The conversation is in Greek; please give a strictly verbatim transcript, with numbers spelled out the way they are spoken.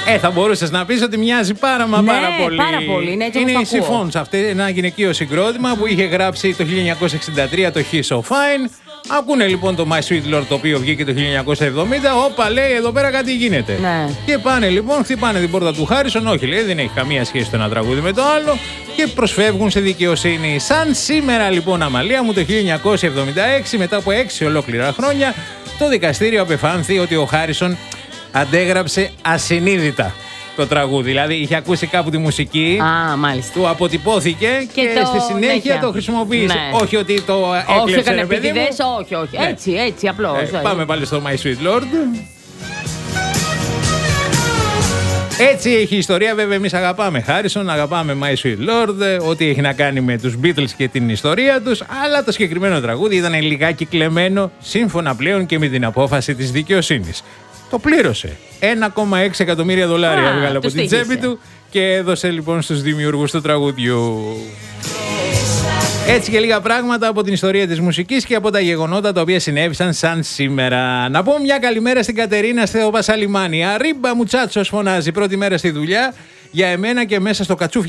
Ε, θα μπορούσες να πεις ότι μοιάζει πάρα μα Ναι, πάρα πολύ. πάρα πολύ, είναι έτσι Είναι όπως η το ακούω. Siphons, αυτό ένα γυναικείο συγκρότημα που είχε γράψει το χίλια εννιακόσια εξήντα τρία το He's So Fine. Ακούνε λοιπόν το My Sweet Lord, το οποίο βγήκε το χίλια εννιακόσια εβδομήντα. Όπα, λέει, εδώ πέρα κάτι γίνεται. Ναι. Και πάνε λοιπόν, χτυπάνε την πόρτα του Χάρισον. Όχι, λέει, δεν έχει καμία σχέση το ένα τραγούδι με το άλλο. Και προσφεύγουν σε δικαιοσύνη. Σαν σήμερα λοιπόν, Αμαλία μου, το χίλια εννιακόσια εβδομήντα έξι, μετά από έξι ολόκληρα χρόνια, το δικαστήριο απεφάνθη ότι ο Χάρισον αντέγραψε ασυνείδητα το τραγούδι. Δηλαδή είχε ακούσει κάπου τη μουσική. Α, μάλιστα. Του αποτυπώθηκε και, Και το- στη συνέχεια ναι, το χρησιμοποίησε. ναι. Όχι ότι το Όχι, έκλεψε, έκανε ρε παιδί μου. επίτηδες, όχι, όχι. Ναι. Έτσι, έτσι, απλώς. Ε, πάμε πάλι στο My Sweet Lord. Έτσι έχει η ιστορία. Βέβαια, εμείς αγαπάμε Χάρισον, αγαπάμε My Sweet Lord, ό,τι έχει να κάνει με τους Beatles και την ιστορία τους. Αλλά το συγκεκριμένο τραγούδι ήταν λιγάκι κλεμμένο, σύμφωνα πλέον και με την απόφαση της δικαιοσύνης. Το πλήρωσε. ένα κόμμα έξι εκατομμύρια δολάρια Α, έβγαλε από τους την τύχησε. τσέπη του και έδωσε λοιπόν στους δημιουργούς του τραγουδιού. Έτσι και λίγα πράγματα από την ιστορία της μουσικής και από τα γεγονότα τα οποία συνέβησαν σαν σήμερα. Να πω μια καλημέρα στην Κατερίνα στο Πασαλιμάνι. Αρίμπα μουτσάτσος φωνάζει, πρώτη μέρα στη δουλειά για εμένα και μέσα στο κατσούφι.